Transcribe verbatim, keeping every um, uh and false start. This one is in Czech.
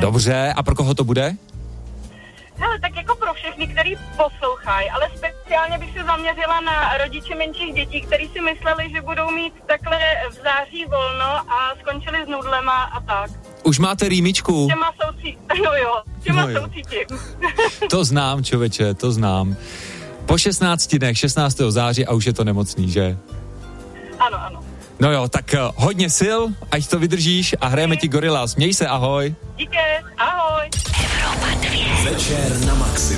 Dobře, a pro koho to bude? Hele, tak jako pro všechny, který poslouchají, ale speciálně bych se zaměřila na rodiče menších dětí, kteří si mysleli, že budou mít takhle v září volno a skončili s nudlema a tak. Už máte rýmičku? Těma soucí... No jo, těma no jo. soucítím. To znám, člověče, to znám. Po šestnácti dnech, šestnáctého září a už je to nemocný, že? Ano, ano. No jo, tak uh, hodně sil, ať to vydržíš a hrajeme ti Gorillaz. Měj se, ahoj. Díky, ahoj. Večer na Maxi.